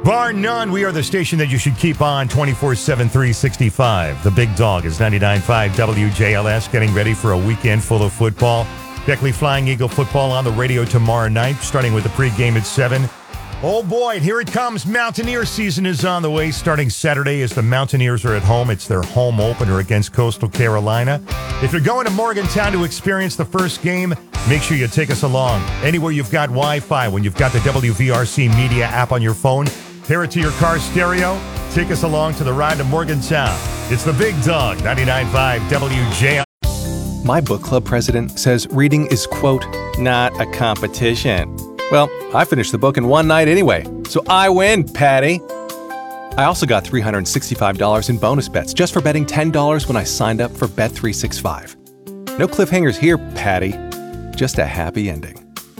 Bar none, we are the station that you should keep on 24/7, 365. The Big Dog is 99.5 WJLS, getting ready for a weekend full of football. Beckley Flying Eagle football on the radio tomorrow night, starting with the pregame at 7. Oh boy, here it comes. Mountaineer season is on the way, starting Saturday as the Mountaineers are at home. It's their home opener against Coastal Carolina. If you're going to Morgantown to experience the first game, make sure you take us along. Anywhere you've got Wi-Fi, when you've got the WVRC media app on your phone, pair it to your car stereo, take us along to the ride to Morgantown. It's the Big Dog, 99.5 WJLS. My book club president says reading is, quote, not a competition. Well, I finished the book in one night anyway, so I win, Patty. I also got $365 in bonus bets just for betting $10 when I signed up for Bet365. No cliffhangers here, Patty. Just a happy ending.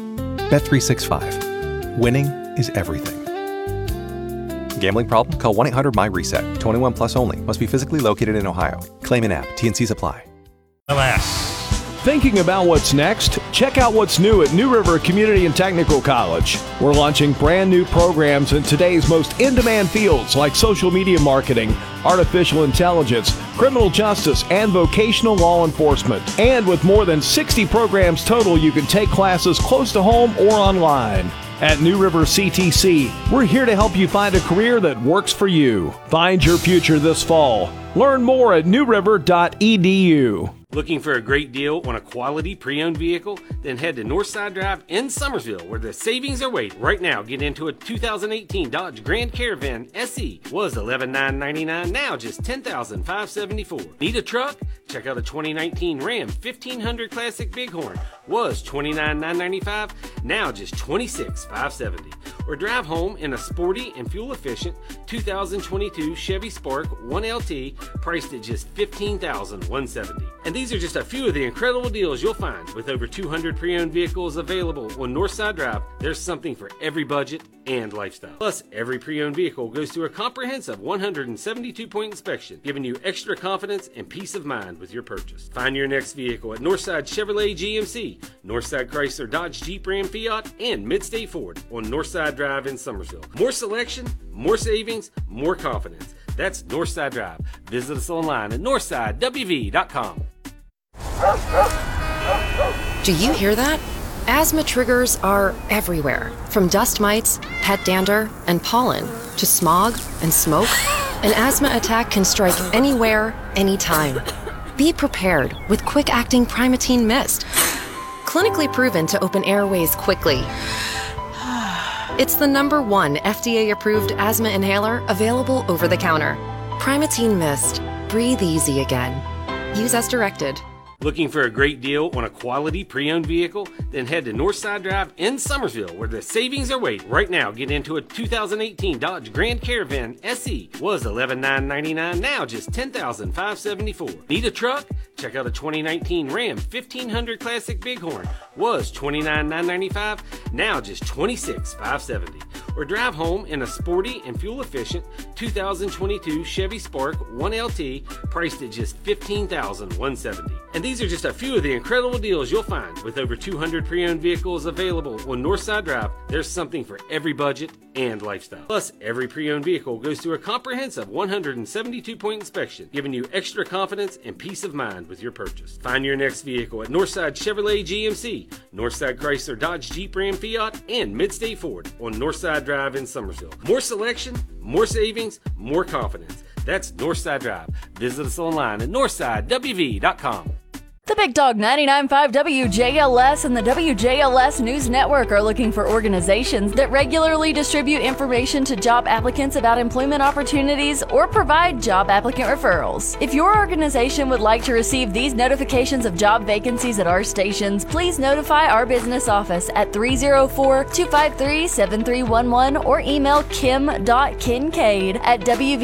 Bet365. Winning is everything. Gambling problem? Call 1-800-MY-RESET. 21 plus only. Must be physically located in Ohio. Claim in app. T&Cs apply. Alas. Thinking about what's next? Check out what's new at New River Community and Technical College. We're launching brand new programs in today's most in-demand fields like social media marketing, artificial intelligence, criminal justice, and vocational law enforcement. And with more than 60 programs total, you can take classes close to home or online. At New River CTC, we're here to help you find a career that works for you. Find your future this fall. Learn more at newriver.edu. Looking for a great deal on a quality pre-owned vehicle? Then head to Northside Drive in Summersville, where the savings are waiting. Right now, get into a 2018 Dodge Grand Caravan SE. Was $11,999, now just $10,574. Need a truck? Check out a 2019 Ram 1500 Classic Bighorn. Was $29,995, now just $26,570. Or drive home in a sporty and fuel-efficient 2022 Chevy Spark 1LT, priced at just $15,170. And these are just a few of the incredible deals you'll find. With over 200 pre-owned vehicles available on Northside Drive, there's something for every budget and lifestyle. Plus, every pre-owned vehicle goes through a comprehensive 172-point inspection, giving you extra confidence and peace of mind with your purchase. Find your next vehicle at Northside Chevrolet GMC, Northside Chrysler Dodge Jeep Ram Fiat, and Midstate Ford on Northside Drive in Summersville. More selection, more savings, more confidence. That's Northside Drive. Visit us online at northsidewv.com. Do you hear that? Asthma triggers are everywhere, from dust mites, pet dander, and pollen, to smog and smoke. An asthma attack can strike anywhere, anytime. Be prepared with quick-acting Primatene Mist. Clinically proven to open airways quickly. It's the #1 FDA-approved asthma inhaler available over the counter. Primatene Mist. Breathe easy again. Use as directed. Looking for a great deal on a quality pre-owned vehicle? Then head to Northside Drive in Summersville, where the savings are waiting. Right now, get into a 2018 Dodge Grand Caravan SE. Was $11,999, now just $10,574. Need a truck? Check out a 2019 Ram 1500 Classic Bighorn. Was $29,995, now just $26,570. Or drive home in a sporty and fuel-efficient 2022 Chevy Spark 1LT, priced at just $15,170. And these are just a few of the incredible deals you'll find. With over 200 pre-owned vehicles available on Northside Drive, there's something for every budget and lifestyle. Plus, every pre-owned vehicle goes through a comprehensive 172-point inspection, giving you extra confidence and peace of mind with your purchase. Find your next vehicle at Northside Chevrolet GMC, Northside Chrysler Dodge Jeep Ram Fiat, and Midstate Ford on Northside Drive in Summersville. More selection, more savings, more confidence. That's Northside Drive. Visit us online at northsidewv.com. The Big Dog 99.5 WJLS and the WJLS News Network are looking for organizations that regularly distribute information to job applicants about employment opportunities or provide job applicant referrals. If your organization would like to receive these notifications of job vacancies at our stations, please notify our business office at 304-253-7311 or email kim.kincaid at